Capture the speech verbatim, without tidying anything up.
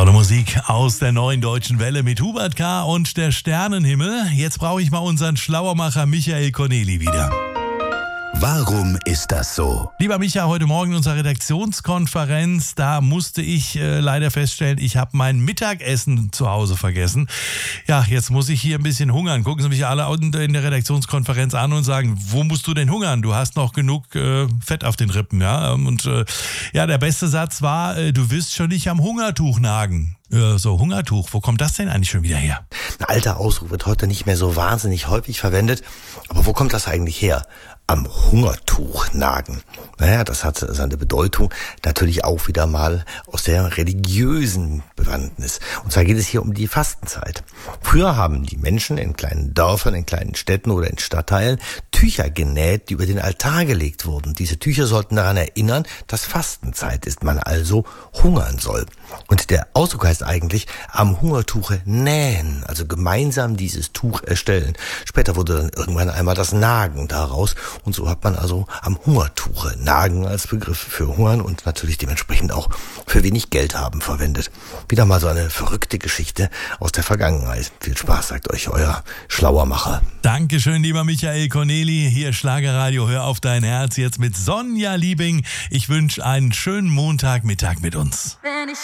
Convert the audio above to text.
Tolle Musik aus der neuen Deutschen Welle mit Hubert K. und der Sternenhimmel. Jetzt brauche ich mal unseren Schlauermacher Michael Corneli wieder. Warum ist das so? Lieber Micha, heute Morgen in unserer Redaktionskonferenz, da musste ich äh, leider feststellen, ich habe mein Mittagessen zu Hause vergessen. Ja, jetzt muss ich hier ein bisschen hungern. Gucken Sie mich alle in der Redaktionskonferenz an und sagen, wo musst du denn hungern? Du hast noch genug äh, Fett auf den Rippen, ja. Und äh, ja, der beste Satz war, äh, du wirst schon nicht am Hungertuch nagen. Äh, so, Hungertuch, wo kommt das denn eigentlich schon wieder her? Ein alter Ausdruck wird heute nicht mehr so wahnsinnig häufig verwendet. Aber wo kommt das eigentlich her? Am Hungertuch nagen. Naja, das hat seine Bedeutung natürlich auch wieder mal aus der religiösen Bewandtnis. Und zwar geht es hier um die Fastenzeit. Früher haben die Menschen in kleinen Dörfern, in kleinen Städten oder in Stadtteilen Tücher genäht, die über den Altar gelegt wurden. Diese Tücher sollten daran erinnern, dass Fastenzeit ist, man also hungern soll. Und der Ausdruck heißt eigentlich am Hungertuche nähen, also gemeinsam dieses Tuch erstellen. Später wurde dann irgendwann einmal das Nagen daraus. Und so hat man also am Hungertuche Nagen als Begriff für Hungern und natürlich dementsprechend auch für wenig Geld haben verwendet. Wieder mal so eine verrückte Geschichte aus der Vergangenheit. Viel Spaß, sagt euch euer Schlauermacher. Dankeschön, lieber Michael Corneli. Hier Schlagerradio, hör auf dein Herz jetzt mit Sonja Liebing. Ich wünsche einen schönen Montagmittag mit uns.